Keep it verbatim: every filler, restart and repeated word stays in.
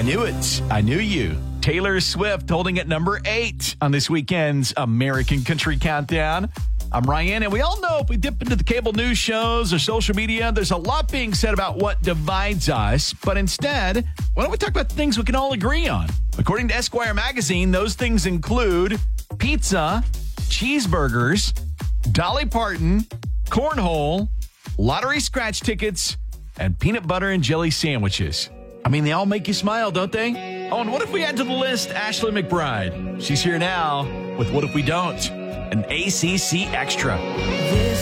knew it. I knew you. Taylor Swift holding at number eight on this weekend's American Country Countdown. I'm Ryan, and we all know if we dip into the cable news shows or social media, there's a lot being said about what divides us. But instead, why don't we talk about things we can all agree on? According to Esquire magazine, those things include pizza, cheeseburgers, Dolly Parton, cornhole, lottery scratch tickets, and peanut butter and jelly sandwiches. I mean, they all make you smile, don't they? Oh, and what if we add to the list Ashley McBryde? She's here now with What If We Don't? An A C C Extra.